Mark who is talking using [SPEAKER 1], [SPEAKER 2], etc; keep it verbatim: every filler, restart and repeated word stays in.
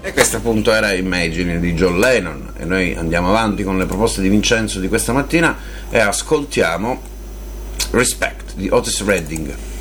[SPEAKER 1] E questo appunto era Imagine di John Lennon, e noi andiamo avanti con le proposte di Vincenzo di questa mattina e ascoltiamo Respect di Otis Redding.